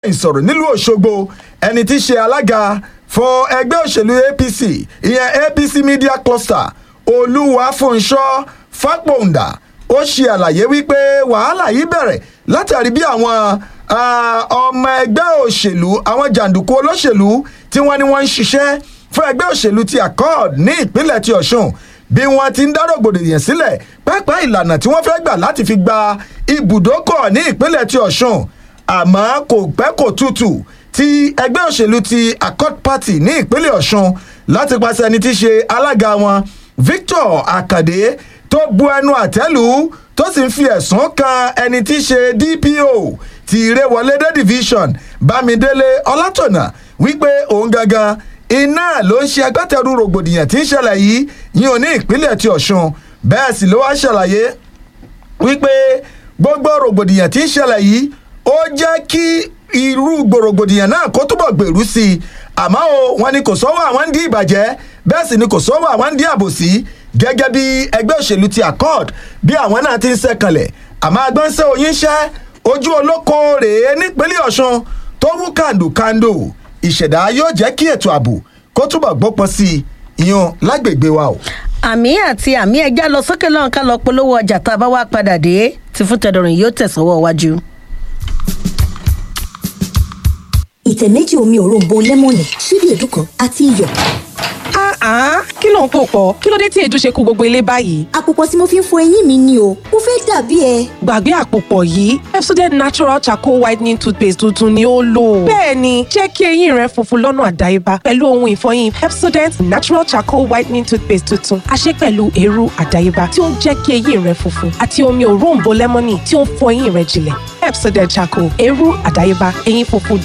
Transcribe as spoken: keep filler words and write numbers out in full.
ìsọ̀rọ̀ nílùú Òṣogbo ẹni tí í ṣe alága fún ẹgbẹ́ òṣèlú A P C ìyẹn A P C Media Cluster Olúwafúnṣọ́ Fápòǹdà ó ṣe àlàyé wípé wàhálà yìí bẹ̀rẹ̀ látàrí bí àwọn ọmọ ẹgbẹ́ òṣèlú àwọn jàǹdùkú olóṣèlú tí wọ́n ní wọ́n ń ṣiṣẹ́ fún ẹgbẹ́ òṣèlú ti Accord ní ìpínlẹ̀ ti Ọ̀ṣun bí wọ́n ti ń dá rògbòdìyàn sílẹ̀ pẹ́pẹ́ ìlànà tí wọ́n fẹ́ gbà láti fi gba ibùdókọ̀ ní ìpínlẹ̀ ti Ọ̀ṣun àmọ́ kò pẹ́ kò tútù tí ẹgbẹ́ òṣèlú ti Accord Party ní ìpínlẹ̀ Ọ̀ṣun láti pàṣẹ ẹni tí í ṣe alága wọn Victor Akande tó bu ẹnu àtẹ́lù tó sì ń fi ẹ̀sùn kan ẹni tí í ṣe D P O ti Ìrèwọlédé division Bámidélé Ọlátọ̀nà wípé òun gangan iná ló ń ṣe agbátẹrù rògbòdìyàn tí ń ṣẹlẹ̀ yìí yìí ò ní ìpínlẹ̀ ti Ọ̀ṣun bẹ́ẹ̀ sì ló wá ṣàlàyé wípé gbogbo rògbòdìyàn tí ń ṣẹlẹ̀ yìí ó jẹ́ kí irú gbòrògbòdìyàn náà kó túbọ̀ gbèrú sí i àmọ́ o wọn ni kò sọ́wọ́ àwọn ń dí ìbàjẹ́ bẹ́ẹ̀ sì ni kò sọ́wọ́ àwọn ń dí àbòsí gẹ́gẹ́ bí ẹgbẹ́ òṣèlú ti Accord bí àwọn náà ti ń ṣẹ́kànlẹ̀ àmọ́ agbọ́nsẹ́ oyin ṣẹ́ ojú olóko rèé nípínlẹ̀ Ọ̀ṣun tó wú kàndùkàndù ìṣẹ̀dá yóò jẹ́ kí ètò ààbò kó túbọ̀ gbópọn sí i ìyún lágbègbè wa o. àmì àti àmì ẹja lọ sókè lọ́n ká lọ polówó ọjà tá a bá wá padà dé tí fún tẹ̀dọ̀rìn yóò tẹ̀sánwó wájú. ìtẹ̀ méjì omi òróǹbó lẹ́mọ̀nì ṣíbí èédú kan àti iyọ̀. Ah, kí ló ń pò pọ̀? Kí ló dé tí èédú ṣe kó gbogbo ilé báyìí? Àpòpọ̀ tí mo fi ń fọ eyín mi ni o, mo fẹ́ dàbí ẹ. Gbàgbé àpòpọ̀ yìí, Pepsodent Natural Charcoal Whitening Toothpaste tuntun ni ó lò. Bẹ́ẹ̀ni, jẹ́ kí eyín rẹ funfun lọ́nà àdáyébá pẹ̀lú ohun ìfọyín Pepsodent Natural Charcoal Whitening Toothpaste tuntun. A ṣe pẹ̀lú eérú àdáyébá tí ó ń jẹ́ kí eyín rẹ funfun àti omi òróǹbó lẹ́mọ́nì tí ó ń fọ eyín rẹ jinlẹ̀. Pepsodent Charcoal, eérú àdáyébá, eyín funfun